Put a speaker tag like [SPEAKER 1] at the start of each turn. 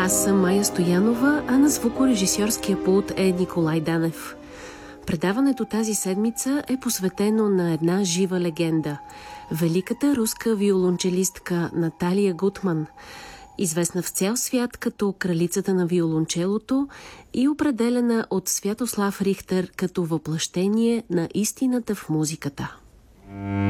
[SPEAKER 1] Аз съм Майя Стоянова, а на звукорежисьорския пулт е Николай Данев. Предаването тази седмица е посветено на една жива легенда – великата руска виолончелистка Наталия Гутман, известна в цял свят като кралицата на виолончелото и определена от Святослав Рихтер като въплъщение на истината в музиката.